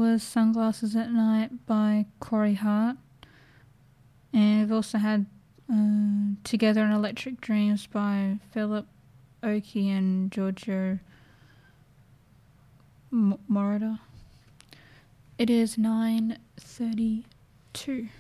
was Sunglasses at Night by Corey Hart. And we've also had Together in Electric Dreams by Philip Oakey and Giorgio Moroder. It is 9:32.